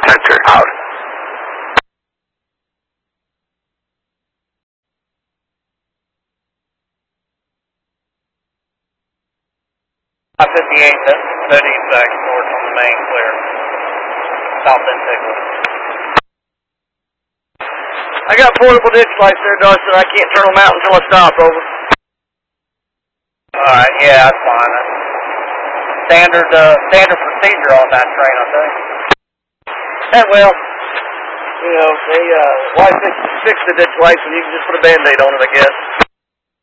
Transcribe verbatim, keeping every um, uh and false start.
Center out. five fifty-eight, thirty back north on the main clear. South end signal. I got portable ditch lights there, Dustin. I can't turn them out until I stop, over. Alright, yeah, that's fine. That's standard, uh, standard procedure on that train, I think. Hey, well, you know, they, uh, why fix, fix the ditch lights when you can just put a Band-Aid on it, I guess.